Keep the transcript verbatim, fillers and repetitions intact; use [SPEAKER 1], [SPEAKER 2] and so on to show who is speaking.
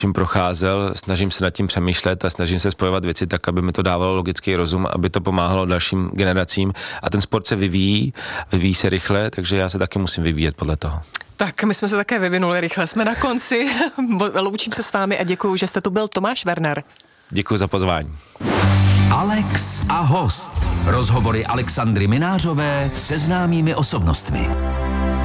[SPEAKER 1] Tím procházel, snažím se nad tím přemýšlet a snažím se spojovat věci tak, aby mi to dávalo logický rozum, aby to pomáhalo dalším generacím. A ten sport se vyvíjí, vyvíjí se rychle, takže já se taky musím vyvíjet podle toho.
[SPEAKER 2] Tak my jsme se také vyvinuli rychle, jsme na konci. Loučím se s vámi a děkuju, že jste tu byl. Tomáš Werner.
[SPEAKER 1] Děkuji za pozvání.
[SPEAKER 3] Alex a host. Rozhovory Alexandry Minářové se známými osobnostmi.